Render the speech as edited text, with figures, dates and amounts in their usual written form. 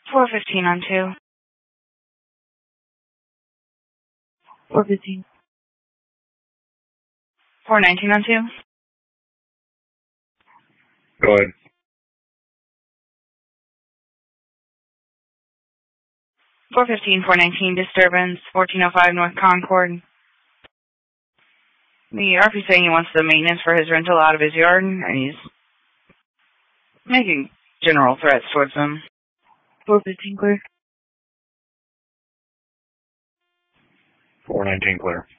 415 on 2. 415. 419 on 2. Go ahead. 415, 419, disturbance, 1405 North Concord. The RP saying he wants the maintenance for his rental out of his yard, and he's making general threats towards them. 415 clear. 419 clear.